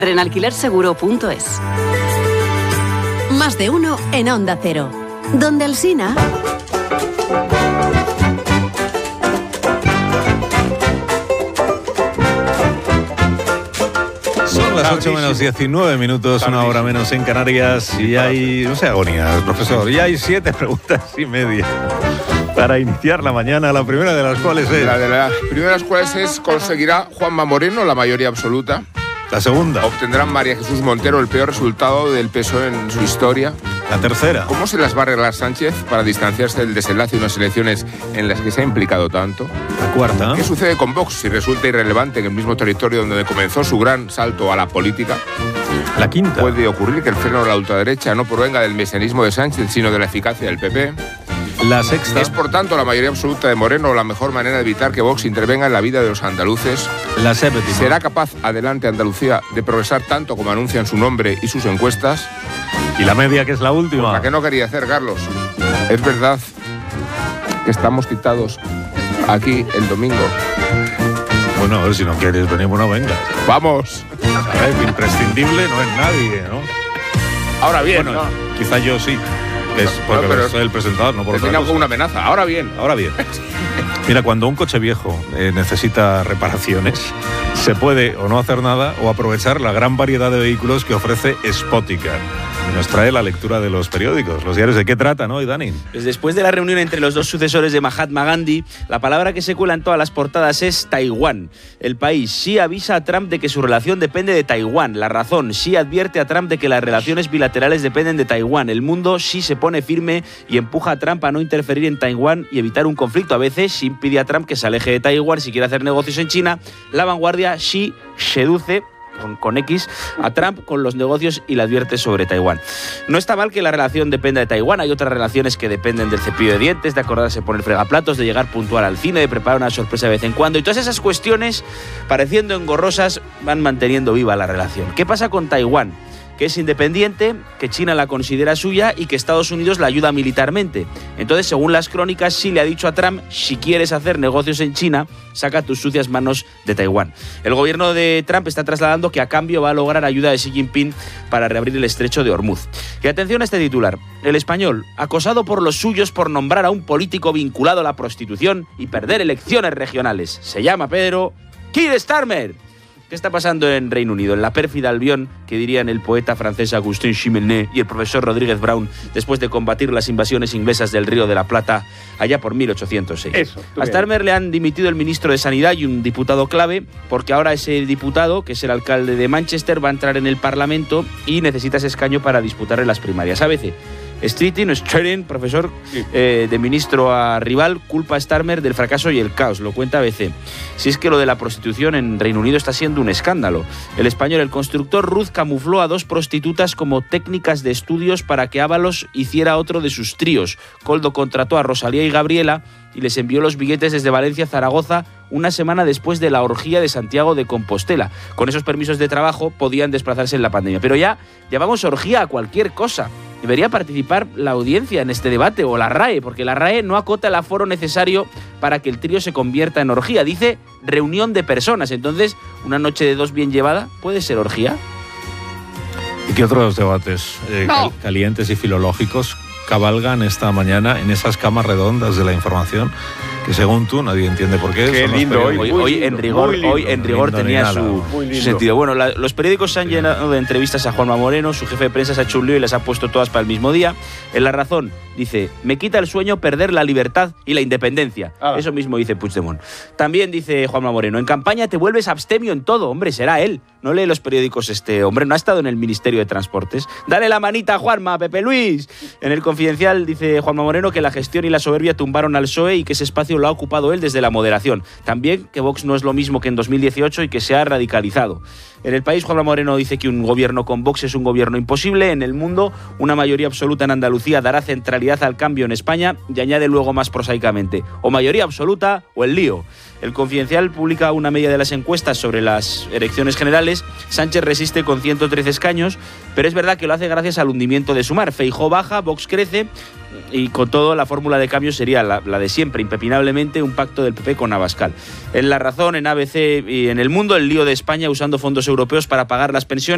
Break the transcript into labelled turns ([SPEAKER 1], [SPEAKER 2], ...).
[SPEAKER 1] En alquilerseguro.es.
[SPEAKER 2] Más de uno en Onda Cero. Donde Alsina.
[SPEAKER 3] Son las 8 menos 19 minutos, una hora menos en Canarias, y hay, no sé, agonías, profesor, y hay 7 preguntas y media para iniciar la mañana, la primera de las cuales es...
[SPEAKER 4] La de las primeras cuales es: ¿conseguirá Juanma Moreno la mayoría absoluta?
[SPEAKER 3] La segunda.
[SPEAKER 4] ¿Obtendrá María Jesús Montero el peor resultado del PSOE en su historia?
[SPEAKER 3] La tercera.
[SPEAKER 4] ¿Cómo se las va a arreglar Sánchez para distanciarse del desenlace de unas elecciones en las que se ha implicado tanto?
[SPEAKER 3] La cuarta.
[SPEAKER 4] ¿Qué sucede con Vox si resulta irrelevante en el mismo territorio donde comenzó su gran salto a la política?
[SPEAKER 3] La quinta.
[SPEAKER 4] ¿Puede ocurrir que el freno de la ultraderecha no provenga del mesianismo de Sánchez, sino de la eficacia del PP?
[SPEAKER 3] La sexta.
[SPEAKER 4] ¿Es, por tanto, la mayoría absoluta de Moreno la mejor manera de evitar que Vox intervenga en la vida de los andaluces?
[SPEAKER 3] La séptima.
[SPEAKER 4] ¿Será capaz, adelante Andalucía, de progresar tanto como anuncian su nombre y sus encuestas?
[SPEAKER 3] Y la media, que es la última.
[SPEAKER 4] ¿A qué no quería hacer, Carlos? Es verdad que estamos citados aquí el domingo.
[SPEAKER 3] Bueno, a ver, si no quieres venir, bueno, venga.
[SPEAKER 4] ¡Vamos!
[SPEAKER 3] A ver, imprescindible no es nadie, ¿no?
[SPEAKER 4] Ahora bien,
[SPEAKER 3] bueno,
[SPEAKER 4] ¿no?
[SPEAKER 3] Quizá yo sí. Es porque
[SPEAKER 4] pero
[SPEAKER 3] soy el presentador, no por otra
[SPEAKER 4] termina
[SPEAKER 3] cosa.
[SPEAKER 4] con una amenaza. Ahora bien.
[SPEAKER 3] Ahora bien. Mira, cuando un coche viejo necesita reparaciones, se puede o no hacer nada o aprovechar la gran variedad de vehículos que ofrece Spoticar. Y nos trae la lectura de los periódicos, los diarios. ¿De qué tratan hoy, Dani?
[SPEAKER 5] Pues después de la reunión entre los dos sucesores de Mahatma Gandhi, la palabra que se cuela en todas las portadas es Taiwán. El País: Xi avisa a Trump de que su relación depende de Taiwán. La Razón: Xi advierte a Trump de que las relaciones bilaterales dependen de Taiwán. El Mundo: Xi se pone firme y empuja a Trump a no interferir en Taiwán y evitar un conflicto. A veces Xi impide a Trump que se aleje de Taiwán si quiere hacer negocios en China. La Vanguardia: Xi seduce con X a Trump con los negocios y le advierte sobre Taiwán. No está mal que la relación dependa de Taiwán. Hay otras relaciones que dependen del cepillo de dientes, de acordarse poner fregaplatos, de llegar puntual al cine, de preparar una sorpresa de vez en cuando. Y todas esas cuestiones, pareciendo engorrosas, van manteniendo viva la relación. ¿Qué pasa con Taiwán? Que es independiente, que China la considera suya y que Estados Unidos la ayuda militarmente. Entonces, según las crónicas, Xi le ha dicho a Trump: si quieres hacer negocios en China, saca tus sucias manos de Taiwán. El gobierno de Trump está trasladando que a cambio va a lograr ayuda de Xi Jinping para reabrir el estrecho de Hormuz. Y atención a este titular: El Español, acosado por los suyos por nombrar a un político vinculado a la prostitución y perder elecciones regionales. Se llama Pedro Keir Starmer. ¿Qué está pasando en Reino Unido? En la pérfida Albión, que dirían el poeta francés Agustín Chimelné y el profesor Rodríguez Brown, después de combatir las invasiones inglesas del Río de la Plata allá por 1806. A Starmer le han dimitido el ministro de Sanidad y un diputado clave, porque ahora ese diputado, que es el alcalde de Manchester, va a entrar en el Parlamento y necesita ese escaño para disputarle las primarias. ABC. Streeting, profesor, de ministro a rival, culpa a Starmer del fracaso y el caos, lo cuenta ABC. Si es que lo de la prostitución en Reino Unido está siendo un escándalo. El español, el constructor Ruth, camufló a 2 prostitutas como técnicas de estudios para que Ábalos hiciera otro de sus tríos. Coldo contrató a Rosalía y Gabriela y les envió los billetes desde Valencia a Zaragoza una semana después de la orgía de Santiago de Compostela. Con esos permisos de trabajo podían desplazarse en la pandemia. Pero ya llamamos orgía a cualquier cosa. Debería participar la audiencia en este debate, o la RAE, porque la RAE no acota el aforo necesario para que el trío se convierta en orgía. Dice reunión de personas. Entonces, ¿una noche de 2 bien llevada puede ser orgía?
[SPEAKER 3] ¿Y qué otros debates calientes y filológicos cabalgan esta mañana en esas camas redondas de la información, que según tú nadie entiende por qué?
[SPEAKER 4] Qué lindo
[SPEAKER 5] hoy en rigor tenía su sentido. Bueno, los periódicos se han llenado de entrevistas a Juanma Moreno. Su jefe de prensa se ha hecho un lío y les ha puesto todas para el mismo día. En La Razón dice: me quita el sueño perder la libertad y la independencia. Eso mismo dice Puigdemont. También dice Juanma Moreno: en campaña te vuelves abstemio en todo. Hombre, será él. No lee los periódicos este hombre, no ha estado en el Ministerio de Transportes. Dale la manita a Juanma, Pepe Luis. En El Confidencial dice Juanma Moreno que la gestión y la soberbia tumbaron al PSOE y que ese espacio lo ha ocupado él desde la moderación. También que Vox no es lo mismo que en 2018 y que se ha radicalizado. En El País, Juanma Moreno dice que un gobierno con Vox es un gobierno imposible. En El Mundo, una mayoría absoluta en Andalucía dará centralidad al cambio en España, y añade luego más prosaicamente: o mayoría absoluta o el lío. El Confidencial publica una media de las encuestas sobre las elecciones generales. Sánchez resiste con 113 escaños, pero es verdad que lo hace gracias al hundimiento de Sumar. Feijóo baja, Vox crece, y con todo la fórmula de cambio sería la de siempre, impepinablemente un pacto del PP con Abascal. En La Razón, en ABC y en El Mundo, el lío de España usando fondos europeos para pagar las pensiones.